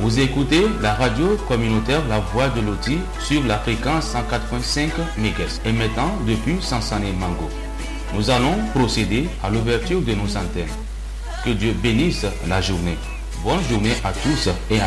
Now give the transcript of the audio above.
Vous écoutez la radio communautaire La Voix de Loti sur la fréquence 104.5 MHz, émettant depuis Sansane Mango. Nous allons procéder à l'ouverture de nos antennes. Que Dieu bénisse la journée. Bonne journée à tous et à